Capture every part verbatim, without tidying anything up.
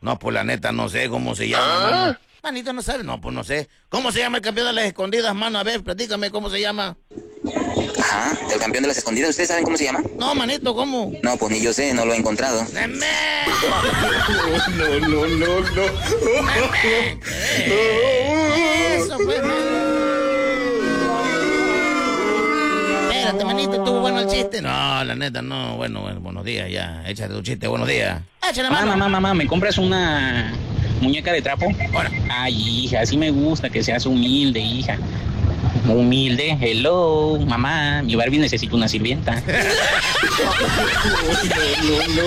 No, pues la neta no sé cómo se llama, ¿Ah? mano. Manito, ¿no sabe? No, pues no sé. ¿Cómo se llama el campeón de las escondidas, mano? A ver, platícame cómo se llama. Ajá, el campeón de las escondidas, ¿ustedes saben cómo se llama? No, manito, ¿cómo? No, pues ni yo sé, no lo he encontrado. ¡Neme! No, no, no, no. Eso, pues, mano. Espérate, manito, ¿estuvo bueno el chiste? No, la neta, no. Bueno, bueno, buenos días, ya. Échate tu chiste, buenos días. Échale, mano. Mamá, mamá, mamá, ¿me compras una muñeca de trapo? Ahora. Ay, hija, así me gusta que seas humilde, hija. Humilde, hello, mamá, mi Barbie necesita una sirvienta. No, no,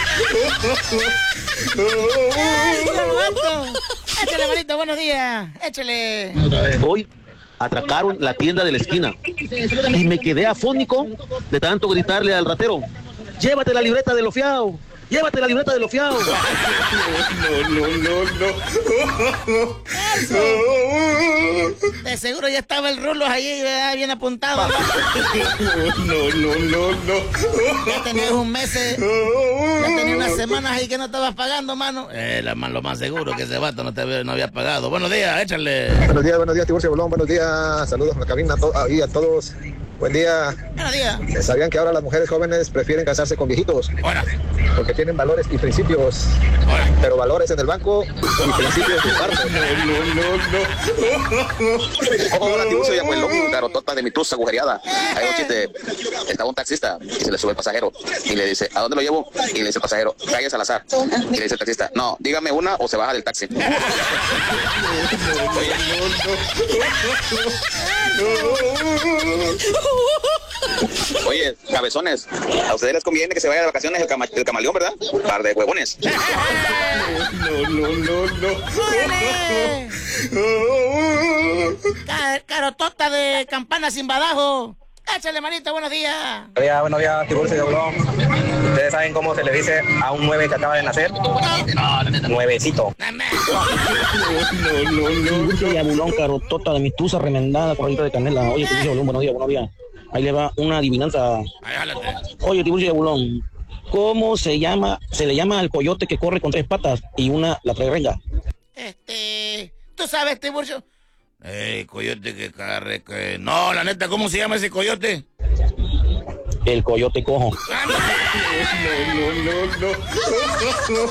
no, ¡Ay, lo aguanto! Échale, manito, buenos días. Échale. Hoy atracaron la tienda de la esquina y me quedé afónico de tanto gritarle al ratero: llévate la libreta de lo fiao, llévate la libreta de lo fiao. no, no, no, no. Eso. De seguro ya estaba el rulo ahí, ¿verdad? Bien apuntado. No, no, no, no. Ya tenías un mes, eh, ya tenías unas semanas ahí que no estabas pagando, mano. Eh, la, lo más seguro que ese vato no, te, había- no había pagado. Buenos días, échale. Buenos días, buenos días, Tiburcio Bolón, buenos días, saludos a la cabina, a to- ahí a todos. Buen día. Buenos días. ¿Sabían que ahora las mujeres jóvenes prefieren casarse con viejitos? Hola. Porque tienen valores y principios. Hola. Pero valores en el banco y principios de parto. No, no, no. Hola, Tiburcio y Abuelón, garotota de mi truza agujereada. Hay un chiste. Estaba un taxista y se le sube el pasajero y le dice: ¿a dónde lo llevo? Y le dice el pasajero: calles al azar. Y le dice el taxista: no, dígame una o se baja del taxi. Oye, cabezones, a ustedes les conviene que se vaya de vacaciones el, cama- el camaleón, ¿verdad? Par de huevones. No, no, no, no. ¡Órale! Ca- Carotota de campana sin badajo. Échale, manito, buenos días. Buenos días, buenos días, Tiburcio y Abuelón. ¿Ustedes saben cómo se le dice a un nueve que acaba de nacer? Nuevecito. Neme. No, no, no. Tiburcio y Abulón, carotota de mi tusa remendada, corralito de canela. Oye, Tiburcio y Abulón, buenos días, buenos días. Ahí le va una adivinanza. Ay, jálate. Oye, Tiburcio y Abulón, ¿cómo se llama, se le llama al coyote que corre con tres patas y una la trae renga? Este, ¿tú sabes, Tiburcio? Eh, coyote que carre, que... No, la neta, ¿cómo se llama ese coyote? El coyote cojo. No, no,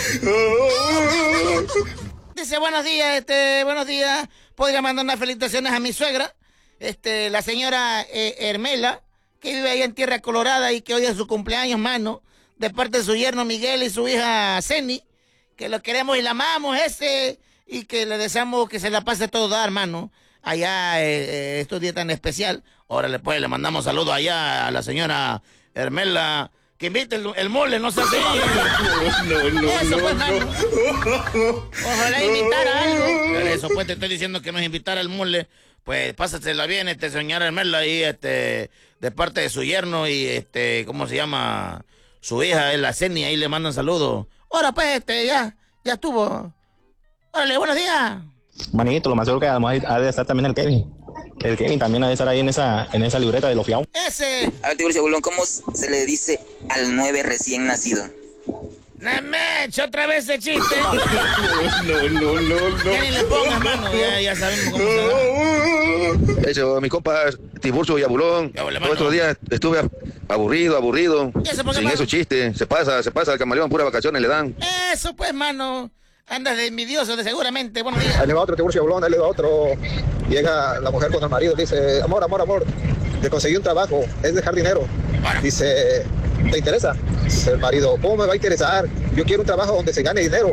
no. Dice, buenos días, este, buenos días. Podría mandar unas felicitaciones a mi suegra, este, la señora eh, Hermela, que vive ahí en Tierra Colorada y que hoy es su cumpleaños, mano, de parte de su yerno Miguel y su hija Ceni, que lo queremos y la amamos, ese, y que le deseamos que se la pase todo dar, mano, allá eh, eh, estos días tan especial. Ahora pues le mandamos saludos allá a la señora Hermela, que invite el, el mole, no sé si. No, no, Eso, pues, no, mano. no. Ojalá invitara algo. Pero eso, pues, te estoy diciendo que nos invitara el mole. Pues, pásasela bien, este, señora Hermela, ahí, este, de parte de su yerno y, este, ¿cómo se llama? Su hija, es la Ceni, ahí le mandan saludos. Ahora, pues, este, ya, ya estuvo. Órale, buenos días. Manito, lo más seguro que además ha de estar también el Kevin. El Kevin también ha de estar ahí en esa, en esa libreta de lo fiao. Ese. A ver, Tiburcio y Abuelón, ¿cómo se le dice al nueve recién nacido? Nemecho, otra vez ese chiste. No, no, no, no. Ya ni le pongas, mano, ya, ya sabemos cómo se da. Eso, mi compa Tiburcio y Abulón. Ya, hola, Todos mano. estos días estuve aburrido, aburrido. ¿Y eso por qué, Sin mano? esos chistes. Se pasa, se pasa el camaleón, puras vacaciones le dan. Eso, pues, mano. Andas de envidioso, de seguramente. Buenos días. Ahí le va otro Tiburcio y Abulón, ahí le va otro. Llega la mujer con el marido, dice: amor, amor, amor, te conseguí un trabajo, es dejar dinero. Bueno. Dice: ¿te interesa? Dice el marido: ¿cómo me va a interesar? Yo quiero un trabajo donde se gane dinero.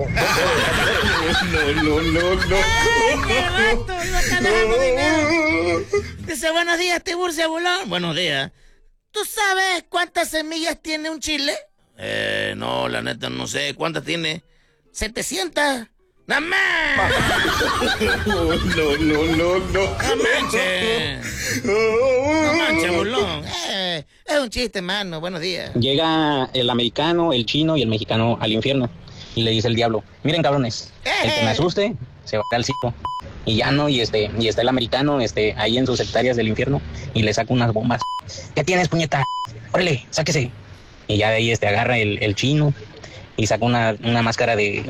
No, no, no, no. ¡Ay, qué rato! Iba a estar dejando dinero. Dice, buenos días, Tiburcio Abulón. Buenos días. ¿Tú sabes cuántas semillas tiene un chile? Eh, no, la neta no sé. ¿Cuántas tiene? ¿setecientas? ¡No manches! No, no, no, no. ¡No manches! ¡No manches, Abulón! Eh, es un chiste, mano. Buenos días. Llega el americano, el chino y el mexicano al infierno. Y le dice el diablo: miren, cabrones, el que me asuste se va al circo. Y ya no, y este, y está el americano, este, ahí en sus hectáreas del infierno, y le saca unas bombas. ¿Qué tienes, puñeta? Órale, sáquese. Y ya de ahí este agarra el, el chino y saca una, una máscara de,